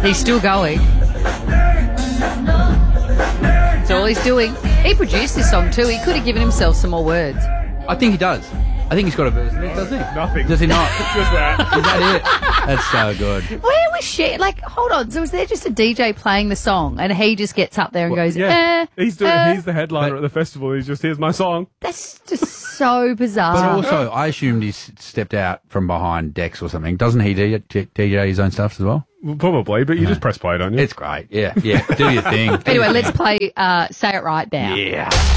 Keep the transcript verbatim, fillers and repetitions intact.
He's still going. That's all he's doing. He produced this song too. He could have given himself some more words. I think he does. I think he's got a verse in it, doesn't he? Nothing. Does he not? Just that. Is that it? That's so good. Where was she? Like, hold on. So was there just a D J playing the song and he just gets up there and goes, Yeah. eh, He's doing. eh. He's the headliner But- at the festival. He's just, here's my song. That's just so bizarre. But also, I assumed he s- stepped out from behind decks or something. Doesn't he D J, D J his own stuff as well? Well, probably, but you just press play, don't you? It's great. Yeah, yeah. Do your thing. Anyway, let's play uh, Say It Right now. Yeah.